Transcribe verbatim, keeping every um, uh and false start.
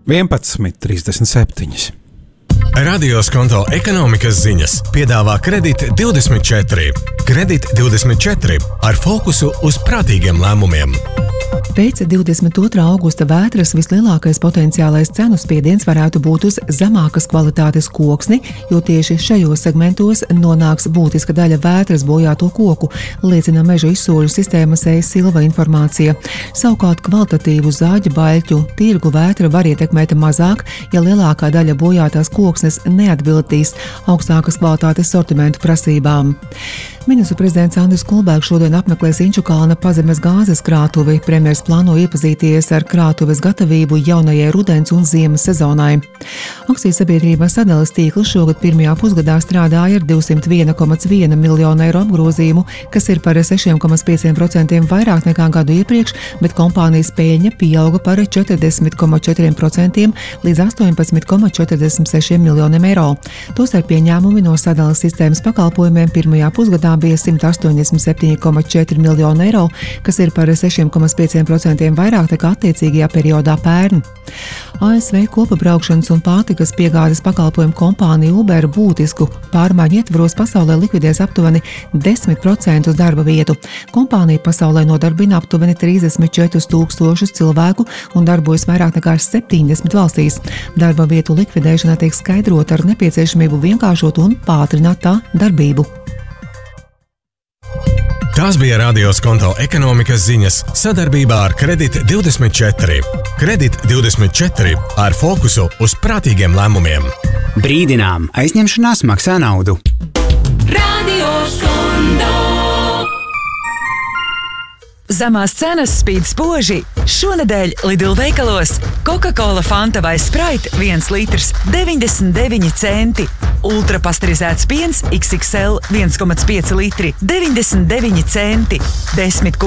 vienpadsmit trīsdesmit septiņi. Radio Skonto ekonomikas ziņas piedāvā Kredit divdesmit četri. Kredit divdesmit četri ar fokusu uz prātīgiem lēmumiem. Pēc divdesmit otrā augusta vētras vislielākais potenciālais cenu spiediens varētu būt uz zemākas kvalitātes koksni, jo tieši šajos segmentos nonāks būtiska daļa vētras bojāto koku, liecina Meža izsoļu sistēmas e-Silva informācija. Savukārt kvalitatīvu zāģu baļķu tirgu vētra var ietekmēt mazāk, ja lielākā daļa bojātās koksnes neatbildīs augstākas kvalitātes sortimentu prasībām. Ministru prezidents Andris Kulbergs šodien apmeklēs Inčukalna pazemes gāzes krātuvi. Premjers plāno iepazīties ar krātuves gatavību jaunajai rudens un ziemas sezonai. Akciju sabiedrības sadales tīkls šogad pirmajā pusgadā strādāja ar divsimt viens komats viens miljonu eiro apgrozījumu, kas ir par sešiem komats pieciem procentiem vairāk nekā gadu iepriekš, bet kompānijas peļņa pieauga par četrdesmit komats četri procenti līdz astoņpadsmit komats četrdesmit seši miljoniem eiro. Tostarp pieņēmumi no sadales sistēmas pakalpojumiem pirmajā pusgadā bija simt astoņdesmit septiņi komats četri miljoni eiro, kas ir par sešiem komats pieciem procentiem vairāk nekā attiecīgajā periodā pērn. A S V kopabraukšanas un pārtikas piegādes pakalpojumu kompānija Uber būtisku pārmaiņu ietvaros pasaulē likvidēs aptuveni desmit procentus darba vietu. Kompānija pasaulē nodarbina aptuveni trīsdesmit četrus tūkstošus cilvēku un darbojas vairāk nekā septiņdesmit valstīs. Darba vietu likvidēšana tiek skaidrota ar nepieciešamību vienkāršot un pātrināt tā darbību. Tās bija Radio Skonto ekonomikas ziņas sadarbībā ar Kredit divdesmit četri. Kredit divdesmit četri ar fokusu uz prātīgiem lēmumiem. Brīdinām, aizņemšanās maksā naudu. Radio Skonto. Zemās cenas spīd spoži. Šonedēļ Lidl veikalos Coca-Cola Fanta vai Sprite viens litrs deviņdesmit deviņi centi. Ultra pasterizēts piens X X L viens komats pieci litri deviņdesmit deviņi centi. desmit